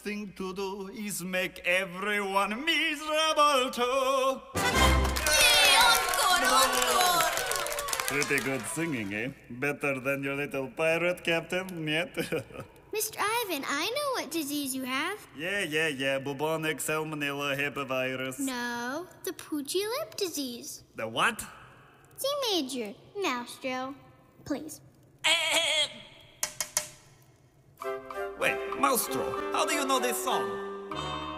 thing to do is make everyone miserable too. Yay, encore, encore! Pretty good singing, eh? Better than your little pirate captain, yet? Mr. Ivan, I know what disease you have. Yeah. Bubonic salmonella herpesvirus. No, the Poochie lip disease. The what? C major. Maestro, please. Wait, Maestro, how do you know this song?